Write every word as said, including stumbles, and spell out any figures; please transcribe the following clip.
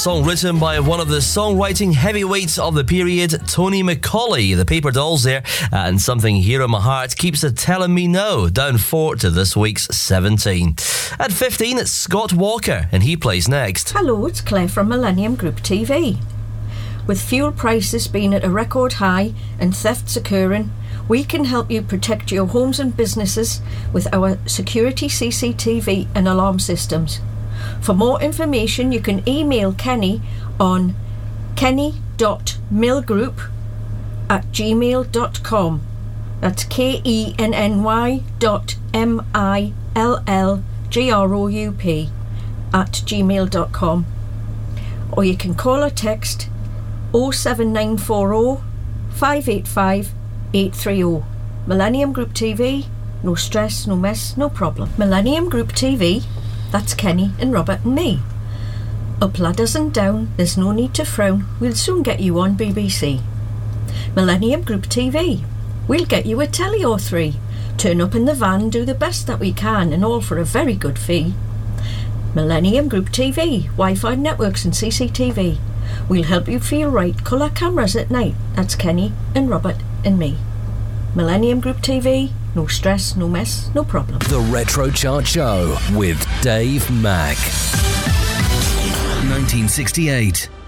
song written by one of the songwriting heavyweights of the period, Tony Macaulay. The Paper Dolls there, and Something Here in My Heart keeps it telling me no, down four to this week's seventeen. At fifteen, it's Scott Walker, and he plays next. Hello, it's Claire from Millennium Group T V. With fuel prices being at a record high and thefts occurring, we can help you protect your homes and businesses with our security C C T V and alarm systems. For more information, you can email Kenny on kenny dot millgroup at gmail dot com. That's K E N N Y dot M I L L G R O U P at gmail dot com. Or you can call or text oh seven nine four oh, five eight five, eight three oh. Millennium Group T V, no stress, no mess, no problem. Millennium Group T V, that's Kenny and Robert and me. Up ladders and down, there's no need to frown, we'll soon get you on B B C. Millennium Group T V, we'll get you a telly or three. Turn up in the van, do the best that we can, and all for a very good fee. Millennium Group T V, Wi-Fi networks and C C T V. We'll help you feel right, colour cameras at night. That's Kenny and Robert and me. Millennium Group T V, no stress, no mess, no problem. The Retro Chart Show with Dave Mack. nineteen sixty-eight.